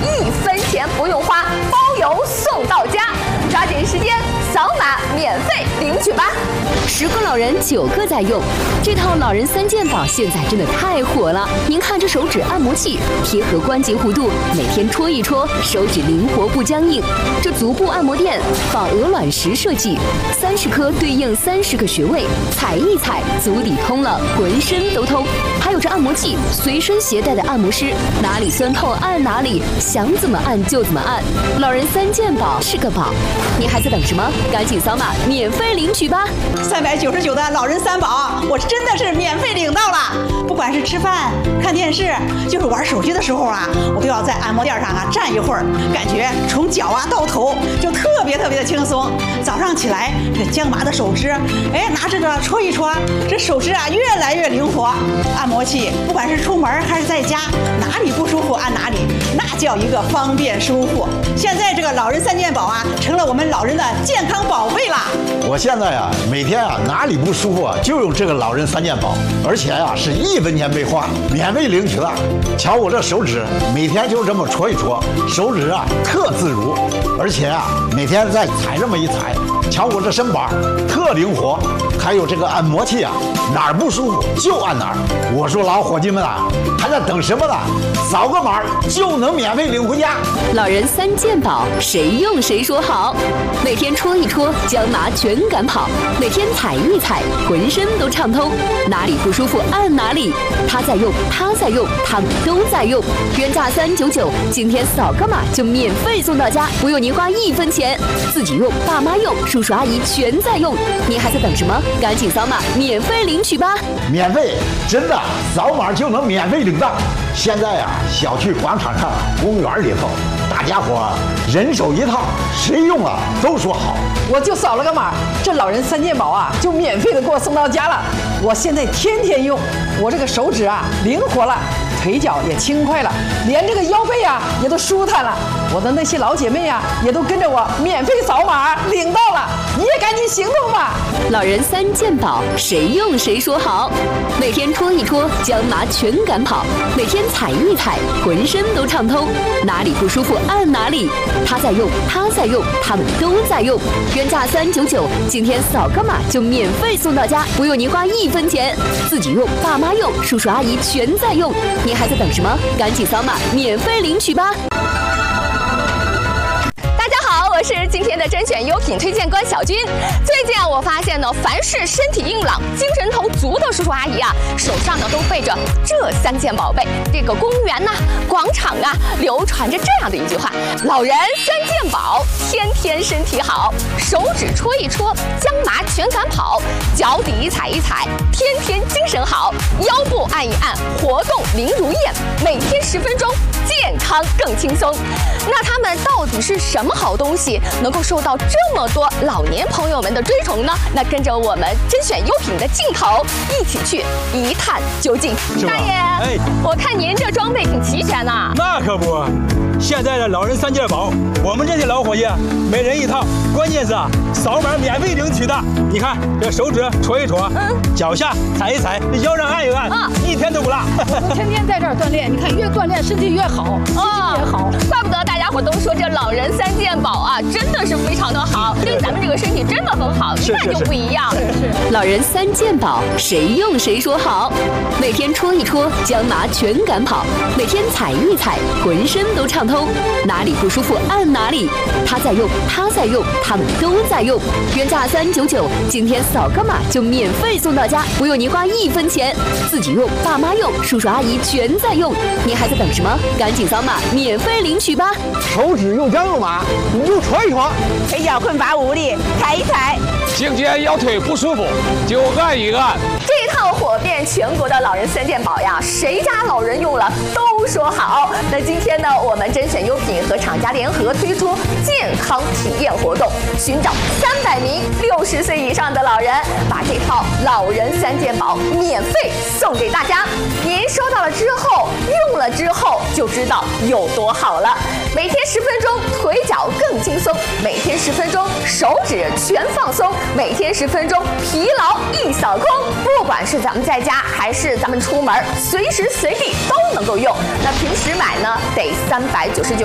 1分钱不用花，包邮送到家。抓紧时间扫码免费领取吧 ！10个老人9个在用，这套老人3件宝现在真的太火了。您看这手指按摩器，贴合关节弧度，每天戳一戳，手指灵活不僵硬。这足部按摩垫仿鹅卵石设计，30颗对应30个穴位，踩一踩，足底通了，浑身都通。还有这按摩器，随身携带的按摩师，哪里酸痛按哪里，想怎么按就怎么按。老人3件宝是个宝，你还在等什么？赶紧扫码免费领取吧 ！399的老人3宝，我真的是免费领到了。不管是吃饭、看电视，就是玩手机的时候啊，我都要在按摩垫上啊站一会儿，感觉从脚啊到头就特别的轻松。早上起来，这僵麻的手指，拿这个戳一戳，这手指啊越来越灵活。按摩器不管是出门还是在家，哪里不舒服按哪里，那叫一个方便舒服。现在这个老人3件宝啊，成了我们老人的健康宝贝啦。 我现在啊，每天啊哪里不舒服啊，就用这个老人3件宝，而且啊是1分钱没花，免费领取了。瞧我这手指，每天就这么戳一戳，手指啊特自如，而且啊每天再踩这么一踩，瞧我这身板特灵活。还有这个按摩器啊，哪儿不舒服就按哪儿。我说老伙计们啊，还在等什么呢？扫个码就能免费领回家。 老人3件宝，谁用谁说好。每天戳一戳，僵麻全赶跑；每天踩一踩，浑身都畅通。哪里不舒服按哪里，他在用，他在用，他们都在用。原价399，今天扫个码就免费送到家，不用您花1分钱。自己用，爸妈用，叔叔阿姨全在用。您还在等什么？赶紧扫码免费领取吧！ 免费，真的，扫码就能免费领到。现在啊，小区广场上、公园里头，大家伙人手一套，谁用了都说好。 我就扫了个码，这老人3件宝啊，就免费的给我送到家了。我现在天天用，我这个手指啊灵活了，腿脚也轻快了，连这个腰背啊也都舒坦了。我的那些老姐妹啊，也都跟着我免费扫码领到了，你也赶紧行动吧！ 老人3件宝，谁用谁说好。每天戳一戳，僵麻全赶跑；每天踩一踩，浑身都畅通。哪里不舒服按哪里，他在用，他在用，他们都在用。原价399，今天扫个码就免费送到家，不用您花1分钱。自己用，爸妈用，叔叔阿姨全在用。您还在等什么？赶紧扫码免费领取吧！ 我是今天的甄选优品推荐官小军。最近啊，我发现呢，凡是身体硬朗、精神头足的叔叔阿姨啊，手上呢都背着这3件宝贝。这个公园呐、广场啊，流传着这样的一句话：老人3件宝，天天身体好。手指戳一戳，僵麻全赶跑；脚底踩一踩，天天精神好；腰部按一按，活动灵如燕。每天10分钟，健康更轻松。那他们到底是什么好东西，能够受到这么多老年朋友们的追崇呢？那跟着我们甄选优品的镜头一起去一探究竟。大爷，我看您这装备挺齐全呐。 那可不，现在的老人3件宝，我们这些老伙计每人一套，关键是啊，扫码免费领取的。你看这手指戳一戳，脚下踩一踩，腰上按一按，一天都不落。 我天天在这儿锻炼，你看越锻炼身体越好，心情也好。 怪不得大家伙都说这老人3件宝啊，真的是非常的好，对咱们这个身体真的很好，一看就不一样。 老人3件宝，谁用谁说好。每天戳一戳，僵麻全赶跑；每天踩一踩，浑身都畅通。哪里不舒服按哪里，他在用，他在用，他们都在用。原价399，今天扫个码就免费送到家，不用您花1分钱。自己用，爸妈用，叔叔阿姨全在用。您还在等什么？赶紧扫码免费领取吧！ 手指又僵又麻，你就戳一戳； 腿脚困乏无力，踩一踩； 颈肩腰腿不舒服，就按一按。 这套火遍全国的老人3件宝呀，谁家老人用了都说好。那今天呢，我们甄选优品和厂家联合推出健康体验活动，寻找300名60岁以上的老人，把这套老人3件宝免费送给大家。您收到了之后，用了之后就知道有多好了。每天10分钟，腿脚更轻松；每天10分钟，手指全放松；每天10分钟，疲劳一扫空。不管是咱们在家还是咱们出门，随时随地都能够用。那平时买呢，得399。